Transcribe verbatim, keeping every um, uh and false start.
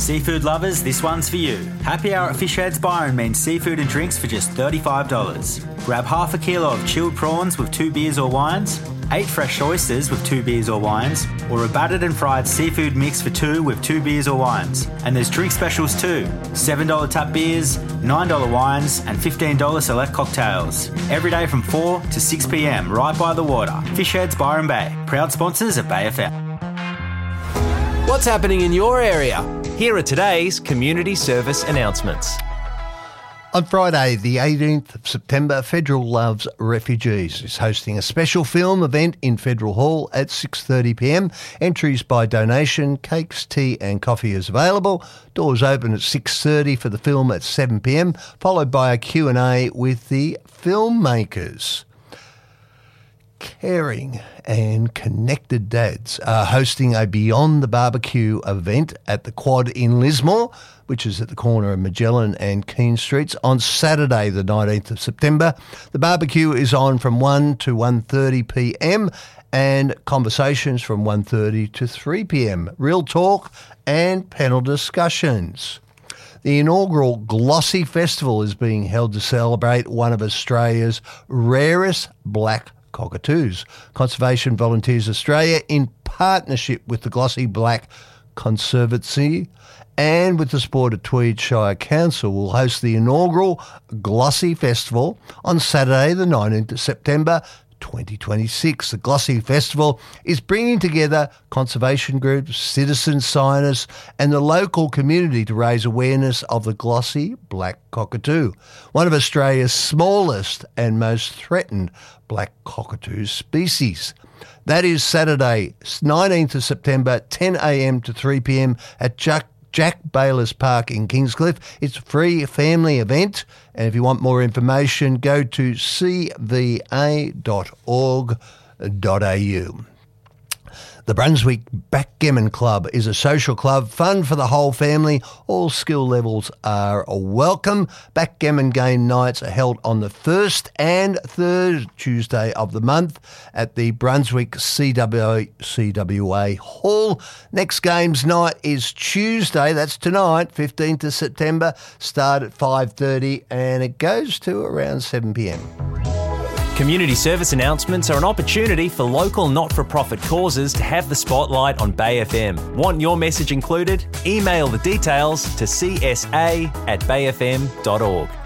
Seafood lovers, this one's for you. Happy hour at Fish Heads Byron means seafood and drinks for just thirty-five dollars. Grab half a kilo of chilled prawns with two beers or wines, eight fresh oysters with two beers or wines, or a battered and fried seafood mix for two with two beers or wines. And there's drink specials too. seven dollars tap beers, nine dollars wines, and fifteen dollars select cocktails. Every day from four to six p m right by the water. Fish Heads Byron Bay, proud sponsors of Bay F M. What's happening in your area? Here are today's community service announcements. On Friday, the eighteenth of September, Federal Loves Refugees is hosting a special film event in Federal Hall at six thirty p m. Entries by donation, cakes, tea and coffee is available. Doors open at six thirty for the film at seven p m, followed by a Q and A with the filmmakers. Caring and Connected Dads are hosting a Beyond the Barbecue event at the Quad in Lismore, which is at the corner of Magellan and Keene Streets, on Saturday the nineteenth of September. The barbecue is on from one to one thirty p m and conversations from one thirty to three p m. Real talk and panel discussions. The inaugural Glossy Festival is being held to celebrate one of Australia's rarest black cockatoos. Conservation Volunteers Australia, in partnership with the Glossy Black Conservancy and with the support of Tweed Shire Council, will host the inaugural Glossy Festival on Saturday the nineteenth of September twenty twenty-six. The Glossy Festival is bringing together conservation groups, citizen scientists and the local community to raise awareness of the glossy black cockatoo, one of Australia's smallest and most threatened black cockatoo species. That is Saturday, nineteenth of September, ten a m to three p m at Jack Jack Bayless Park in Kingscliff. It's a free family event, and if you want more information, go to c v a dot org dot a u. The Brunswick Backgammon Club is a social club, fun for the whole family. All skill levels are welcome. Backgammon game nights are held on the first and third Tuesday of the month at the Brunswick C W A Hall. Next games night is Tuesday, that's tonight, fifteenth of September, start at five thirty and it goes to around seven p m. Community service announcements are an opportunity for local not-for-profit causes to have the spotlight on Bay F M. Want your message included? Email the details to c s a at bay f m dot org.